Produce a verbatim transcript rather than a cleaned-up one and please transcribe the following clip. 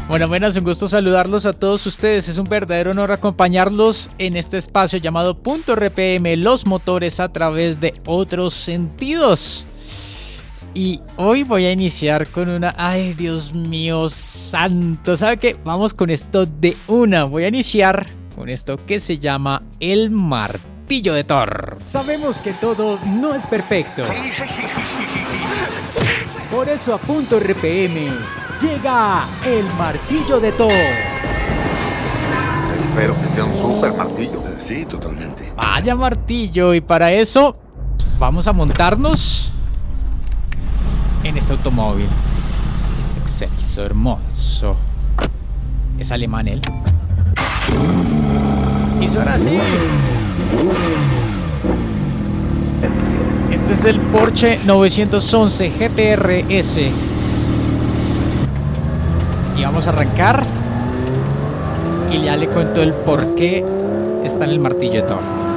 Bueno, buenas, un gusto saludarlos a todos ustedes. Es un verdadero honor acompañarlos en este espacio llamado Punto R P M, los motores a través de otros sentidos. Y hoy voy a iniciar con una... ¡Ay, Dios mío santo! ¿Sabe qué? Vamos con esto de una. Voy a iniciar con esto que se llama el martillo de Thor. Sabemos que todo no es perfecto. Por eso a Punto R P M llega el martillo de Thor. Espero que sea un super martillo. Sí, totalmente. Vaya martillo, y para eso vamos a montarnos en este automóvil. Excelso, hermoso. Es alemán él. Y suena así. Este es el Porsche novecientos once G T R S. Y vamos a arrancar. Y ya le cuento el por qué está en el martillo de Thor.